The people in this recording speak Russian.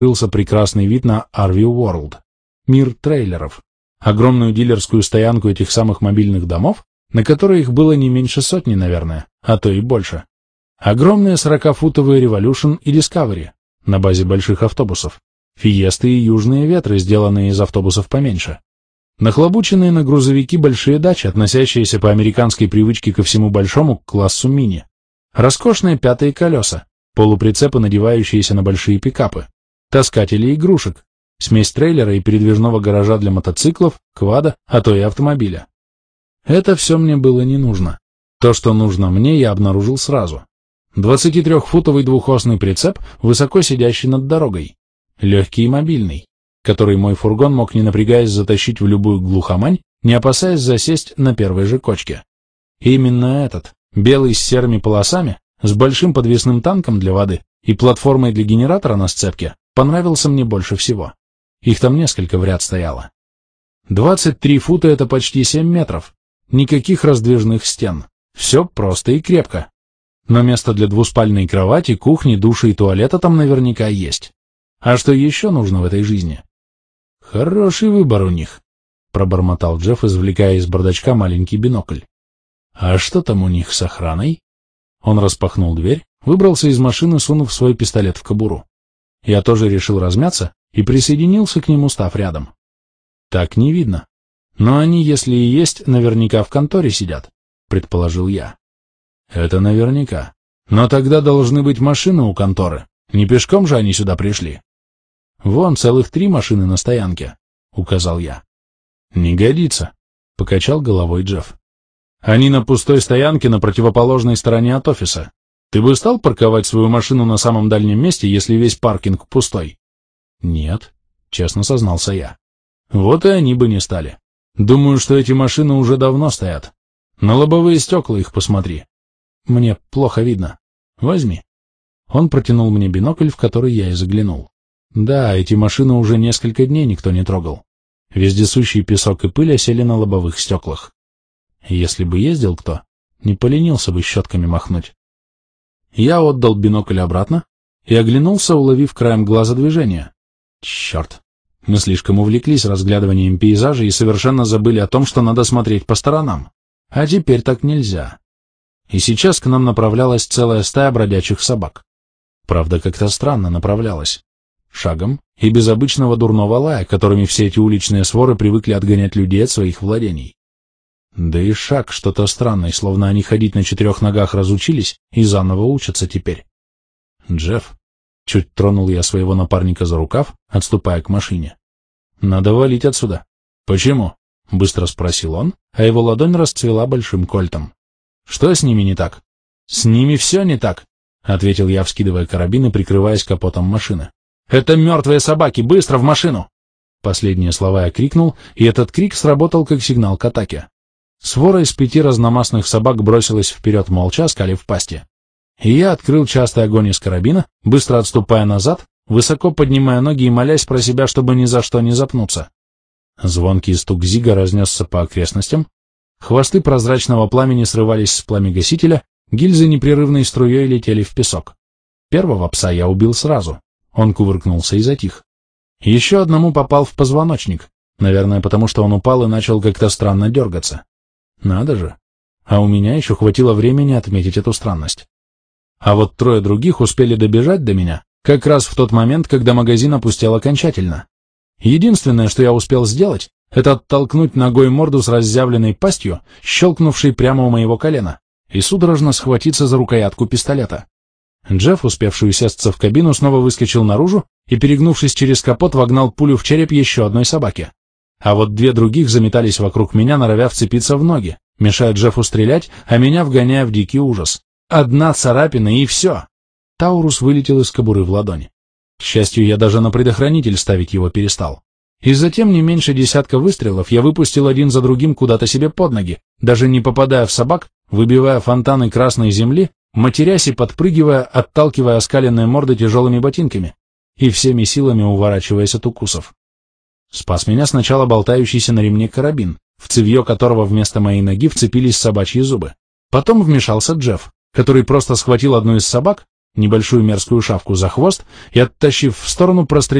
открылся прекрасный вид на RV World, мир трейлеров, огромную дилерскую стоянку этих самых мобильных домов, на которой их было не меньше сотни, наверное, а то и больше. Огромные 40-футовые Revolution и Discovery на базе больших автобусов, Фиесты и Южные ветры, сделанные из автобусов поменьше. Нахлобученные на грузовики большие дачи, относящиеся по американской привычке ко всему большому к классу мини. Роскошные пятые колеса, полуприцепы, надевающиеся на большие пикапы, таскатели игрушек, смесь трейлера и передвижного гаража для мотоциклов, квада, а то и автомобиля. Это все мне было не нужно. То, что нужно мне, я обнаружил сразу. 23-футовый двухосный прицеп, высоко сидящий над дорогой, легкий и мобильный, который мой фургон мог, не напрягаясь, затащить в любую глухомань, не опасаясь засесть на первой же кочке. И именно этот, белый с серыми полосами, с большим подвесным танком для воды и платформой для генератора на сцепке, понравился мне больше всего. Их там несколько в ряд стояло. 23 фута — это почти 7 метров. Никаких раздвижных стен. Все просто и крепко. Но место для двуспальной кровати, кухни, душа и туалета там наверняка есть. А что еще нужно в этой жизни? Хороший выбор у них, пробормотал Джефф, извлекая из бардачка маленький бинокль. А что там у них с охраной? Он распахнул дверь, выбрался из машины, сунув свой пистолет в кобуру. Я тоже решил размяться и присоединился к нему, став рядом. Так не видно. Но они, если и есть, наверняка в конторе сидят, предположил я. Это наверняка. Но тогда должны быть машины у конторы. Не пешком же они сюда пришли. Вон целых 3 машины на стоянке, указал я. Не годится, покачал головой Джефф. Они на пустой стоянке на противоположной стороне от офиса. Ты бы стал парковать свою машину на самом дальнем месте, если весь паркинг пустой? Нет, честно сознался я. Вот и они бы не стали. Думаю, что эти машины уже давно стоят. На лобовые стекла их посмотри. Мне плохо видно. Возьми. Он протянул мне бинокль, в который я и заглянул. Да, эти машины уже несколько дней никто не трогал. Вездесущий песок и пыль осели на лобовых стеклах. Если бы ездил кто, не поленился бы щетками махнуть. Я отдал бинокль обратно и оглянулся, уловив краем глаза движение. Черт, мы слишком увлеклись разглядыванием пейзажа и совершенно забыли о том, что надо смотреть по сторонам. А теперь так нельзя. И сейчас к нам направлялась целая стая бродячих собак. Правда, как-то странно направлялась. Шагом и без обычного дурного лая, которыми все эти уличные своры привыкли отгонять людей от своих владений. Да и шаг что-то странное, словно они ходить на 4 ногах разучились и заново учатся теперь. Джефф, чуть тронул я своего напарника за рукав, отступая к машине. Надо валить отсюда. Почему? Быстро спросил он, а его ладонь расцвела большим кольтом. Что с ними не так? С ними все не так, ответил я, вскидывая карабин и прикрываясь капотом машины. Это мертвые собаки, быстро в машину! Последние слова я крикнул, и этот крик сработал как сигнал к атаке. Свора из 5 разномастных собак бросилась вперед молча, скалив пасти. И я открыл частый огонь из карабина, быстро отступая назад, высоко поднимая ноги и молясь про себя, чтобы ни за что не запнуться. Звонкий стук зига разнесся по окрестностям, хвосты прозрачного пламени срывались с пламегасителя, гильзы непрерывной струей летели в песок. Первого пса я убил сразу, он кувыркнулся и затих. Еще одному попал в позвоночник, наверное, потому что он упал и начал как-то странно дергаться. Надо же, а у меня еще хватило времени отметить эту странность. А вот 3 других успели добежать до меня, как раз в тот момент, когда магазин опустел окончательно. Единственное, что я успел сделать, это оттолкнуть ногой морду с разъявленной пастью, щелкнувшей прямо у моего колена, и судорожно схватиться за рукоятку пистолета. Джефф, успевший усесться в кабину, снова выскочил наружу и, перегнувшись через капот, вогнал пулю в череп еще одной собаке. А вот 2 других заметались вокруг меня, норовя вцепиться в ноги, мешая Джеффу стрелять, а меня вгоняя в дикий ужас. Одна царапина и все. Таурус вылетел из кобуры в ладонь. К счастью, я даже на предохранитель ставить его перестал. И затем не меньше 10 выстрелов я выпустил один за другим куда-то себе под ноги, даже не попадая в собак, выбивая фонтаны красной земли, матерясь и подпрыгивая, отталкивая оскаленные морды тяжелыми ботинками и всеми силами уворачиваясь от укусов. Спас меня сначала болтающийся на ремне карабин, в цевье которого вместо моей ноги вцепились собачьи зубы. Потом вмешался Джефф, который просто схватил одну из собак, небольшую мерзкую шавку, за хвост и, оттащив в сторону, прострелил